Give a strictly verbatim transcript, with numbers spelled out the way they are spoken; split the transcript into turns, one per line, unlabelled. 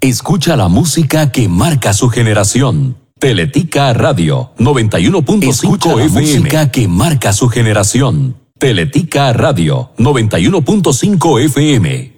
Escucha la música que marca su generación. Teletica Radio noventa y uno punto cinco F M. Música que marca su generación. Teletica Radio noventa y uno punto cinco F M.